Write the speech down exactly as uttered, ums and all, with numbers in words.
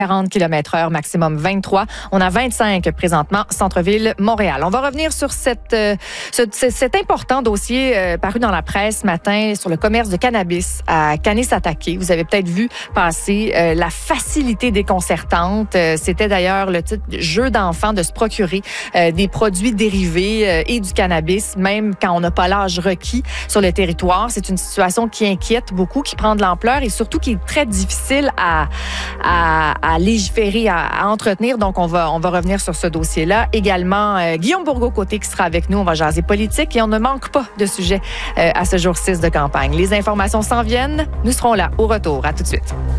quarante kilomètres heure, maximum vingt-trois. On a vingt-cinq présentement, centre-ville Montréal. On va revenir sur cette, euh, ce, cet important dossier euh, paru dans la presse ce matin sur le commerce de cannabis à Kanesatake. Vous avez peut-être vu passer euh, la facilité déconcertante. Euh, c'était d'ailleurs le titre jeu d'enfant de se procurer euh, des produits dérivés euh, et du cannabis, même quand on n'a pas l'âge requis sur le territoire. C'est une situation qui inquiète beaucoup, qui prend de l'ampleur et surtout qui est très difficile à, à, à à légiférer, à, à entretenir. Donc, on va, on va revenir sur ce dossier-là. Également, euh, Guillaume Bourgault-Côté qui sera avec nous. On va jaser politique et on ne manque pas de sujets euh, à ce jour six de campagne. Les informations s'en viennent. Nous serons là au retour. À tout de suite.